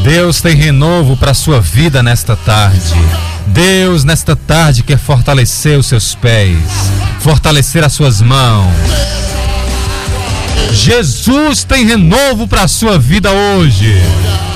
Deus tem renovo para a sua vida nesta tarde. Deus, nesta tarde, quer fortalecer os seus pés, fortalecer as suas mãos. Jesus tem renovo para a sua vida hoje.